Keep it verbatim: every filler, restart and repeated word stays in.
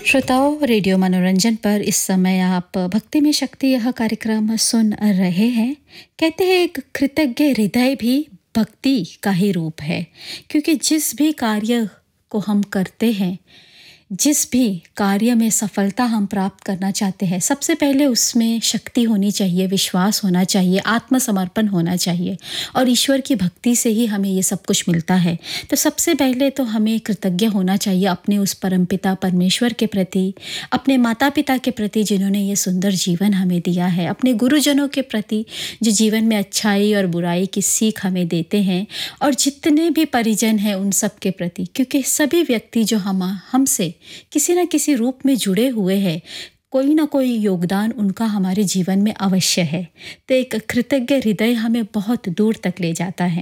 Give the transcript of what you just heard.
श्रोताओं, रेडियो मनोरंजन पर इस समय आप भक्ति में शक्ति यह कार्यक्रम सुन रहे हैं। कहते हैं एक कृतज्ञ हृदय भी भक्ति का ही रूप है, क्योंकि जिस भी कार्य को हम करते हैं, जिस भी कार्य में सफलता हम प्राप्त करना चाहते हैं, सबसे पहले उसमें शक्ति होनी चाहिए, विश्वास होना चाहिए, आत्मसमर्पण होना चाहिए और ईश्वर की भक्ति से ही हमें ये सब कुछ मिलता है। तो सबसे पहले तो हमें कृतज्ञ होना चाहिए अपने उस परमपिता परमेश्वर के प्रति, अपने माता-पिता के प्रति जिन्होंने ये सुंदर जीवन हमें दिया है, अपने गुरुजनों के प्रति जो जीवन में अच्छाई और बुराई की सीख हमें देते हैं और जितने भी परिजन हैं उन सब के प्रति, क्योंकि सभी व्यक्ति जो हम हमसे किसी न किसी रूप में जुड़े हुए हैं, कोई ना कोई योगदान उनका हमारे जीवन में अवश्य है। तो एक कृतज्ञ हृदय हमें बहुत दूर तक ले जाता है।